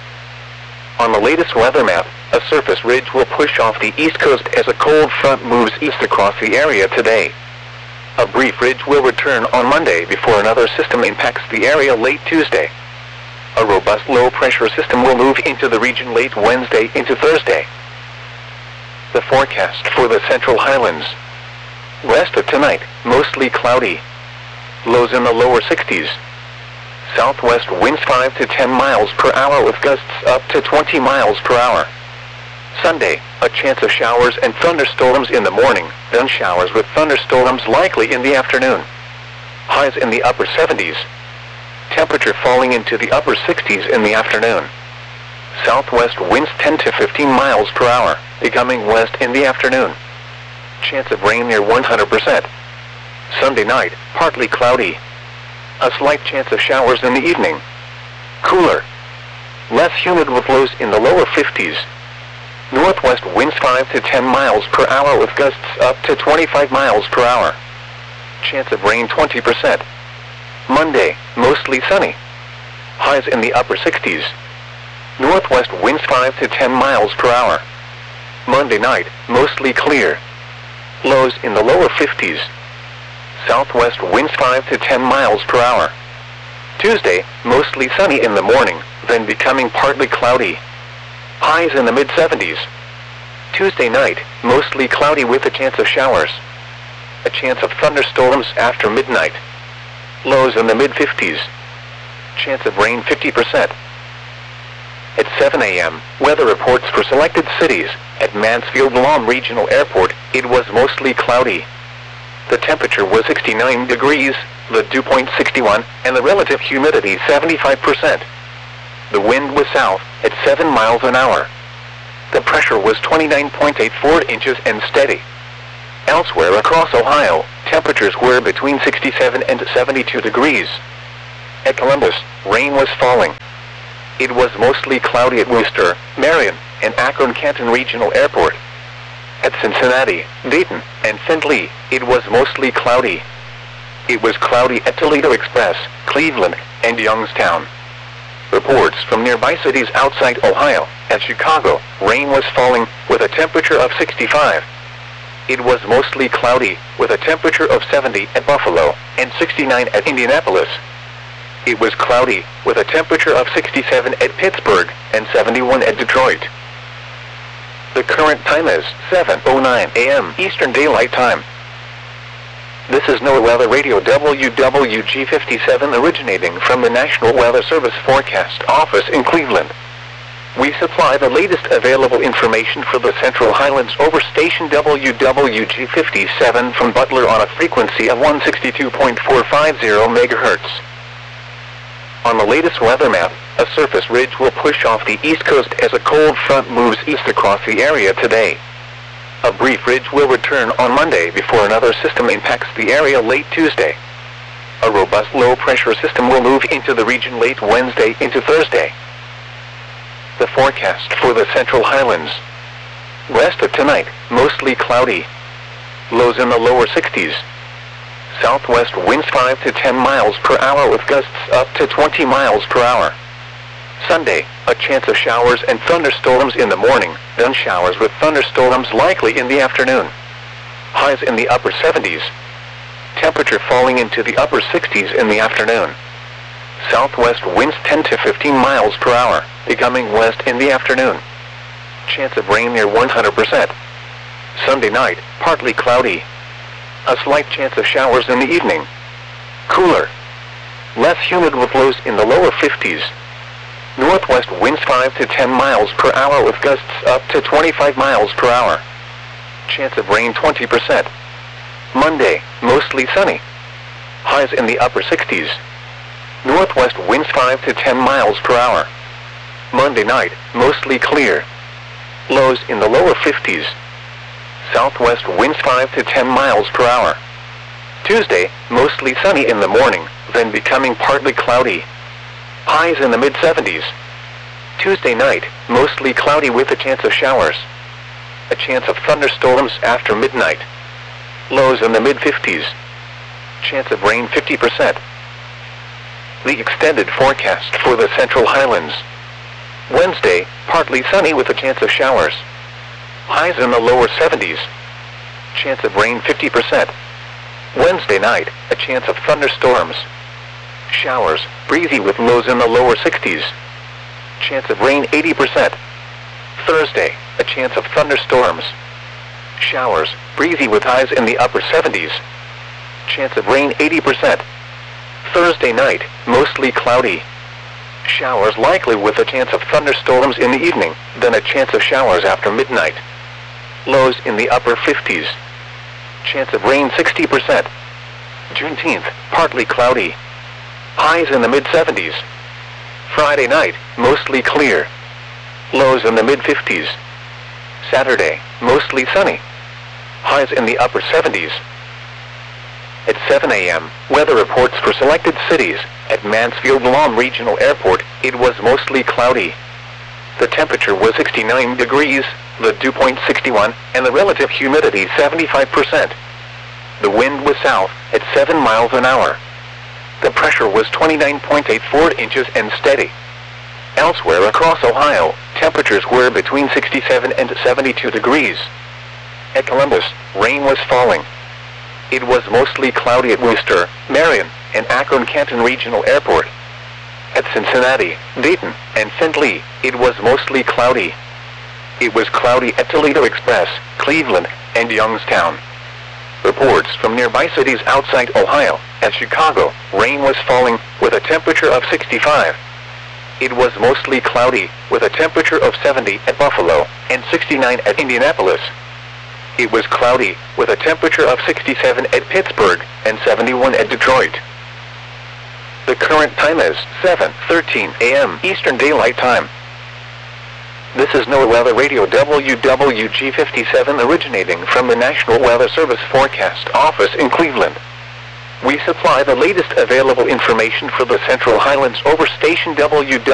On the latest weather map, a surface ridge will push off the east coast as a cold front moves east across the area today. A brief ridge will return on Monday before another system impacts the area late Tuesday. A robust low-pressure system will move into the region late Wednesday into Thursday. The forecast for the Central Highlands. West of tonight, mostly cloudy. Lows in the lower 60s. Southwest winds 5 to 10 miles per hour with gusts up to 20 miles per hour. Sunday, a chance of showers and thunderstorms in the morning, then showers with thunderstorms likely in the afternoon. Highs in the upper 70s. Temperature falling into the upper 60s in the afternoon. Southwest winds 10 to 15 miles per hour, becoming west in the afternoon. Chance of rain near 100%. Sunday night, partly cloudy. A slight chance of showers in the evening. Cooler. Less humid with lows in the lower 50s. Northwest winds 5 to 10 miles per hour with gusts up to 25 miles per hour. Chance of rain 20%. Monday, mostly sunny. Highs in the upper 60s. Northwest winds 5 to 10 miles per hour. Monday night, mostly clear. Lows in the lower 50s. Southwest winds 5 to 10 miles per hour. Tuesday, mostly sunny in the morning, then becoming partly cloudy. Highs in the mid-70s. Tuesday night, mostly cloudy with a chance of showers. A chance of thunderstorms after midnight. Lows in the mid-50s. Chance of rain 50%. At 7 a.m., weather reports for selected cities. At Mansfield-Lam Regional Airport, it was mostly cloudy. The temperature was 69 degrees, the dew point 61, and the relative humidity 75%. The wind was south at 7 miles an hour. The pressure was 29.84 inches and steady. Elsewhere across Ohio, temperatures were between 67 and 72 degrees. At Columbus, rain was falling. It was mostly cloudy at Worcester, Marion, and Akron-Canton Regional Airport. At Cincinnati, Dayton, and St. Louis, it was mostly cloudy. It was cloudy at Toledo Express, Cleveland, and Youngstown. Reports from nearby cities outside Ohio. At Chicago, rain was falling, with a temperature of 65. It was mostly cloudy, with a temperature of 70 at Buffalo, and 69 at Indianapolis. It was cloudy, with a temperature of 67 at Pittsburgh, and 71 at Detroit. The current time is 7:09 a.m. Eastern Daylight Time. This is NOAA Weather Radio WWG57 originating from the National Weather Service Forecast Office in Cleveland. We supply the latest available information for the Central Highlands over station WWG57 from Butler on a frequency of 162.450 MHz. On the latest weather map, a surface ridge will push off the east coast as a cold front moves east across the area today. A brief ridge will return on Monday before another system impacts the area late Tuesday. A robust low-pressure system will move into the region late Wednesday into Thursday. The forecast for the Central Highlands. West of tonight, mostly cloudy. Lows in the lower 60s. Southwest winds 5 to 10 miles per hour with gusts up to 20 miles per hour. Sunday, a chance of showers and thunderstorms in the morning, then showers with thunderstorms likely in the afternoon. Highs in the upper 70s. Temperature falling into the upper 60s in the afternoon. Southwest winds 10 to 15 miles per hour, becoming west in the afternoon. Chance of rain near 100%. Sunday night, partly cloudy. A slight chance of showers in the evening. Cooler. Less humid with lows in the lower 50s. Northwest winds 5 to 10 miles per hour with gusts up to 25 miles per hour. Chance of rain 20%. Monday, mostly sunny. Highs in the upper 60s. Northwest winds 5 to 10 miles per hour. Monday night, mostly clear. Lows in the lower 50s. Southwest winds 5 to 10 miles per hour. Tuesday, mostly sunny in the morning, then becoming partly cloudy. Highs in the mid-70s. Tuesday night, mostly cloudy with a chance of showers. A chance of thunderstorms after midnight. Lows in the mid-50s. Chance of rain 50%. The extended forecast for the Central Highlands. Wednesday, partly sunny with a chance of showers. Highs in the lower 70s. Chance of rain 50%. Wednesday night, a chance of thunderstorms. Showers, breezy with lows in the lower 60s. Chance of rain 80%. Thursday, a chance of thunderstorms. Showers, breezy with highs in the upper 70s. Chance of rain 80%. Thursday night, mostly cloudy. Showers likely with a chance of thunderstorms in the evening, then a chance of showers after midnight. Lows in the upper 50s. Chance of rain 60%. Juneteenth, partly cloudy. Highs in the mid-70s. Friday night, mostly clear. Lows in the mid-50s. Saturday, mostly sunny. Highs in the upper 70s. At 7 a.m., weather reports for selected cities. At Mansfield-Lom Regional Airport, it was mostly cloudy. The temperature was 69 degrees, the dew point 61, and the relative humidity 75%. The wind was south at 7 miles an hour. The pressure was 29.84 inches and steady. Elsewhere across Ohio, temperatures were between 67 and 72 degrees. At Columbus, rain was falling. It was mostly cloudy at Worcester, Marion, and Akron-Canton Regional Airport. At Cincinnati, Dayton, and St. Louis, it was mostly cloudy. It was cloudy at Toledo Express, Cleveland, and Youngstown. Reports from nearby cities outside Ohio. At Chicago, rain was falling, with a temperature of 65. It was mostly cloudy, with a temperature of 70 at Buffalo, and 69 at Indianapolis. It was cloudy, with a temperature of 67 at Pittsburgh, and 71 at Detroit. The current time is 7:13 a.m. Eastern Daylight Time. This is NOAA Weather Radio WWG57 originating from the National Weather Service Forecast Office in Cleveland. We supply the latest available information for the Central Highlands over station WW.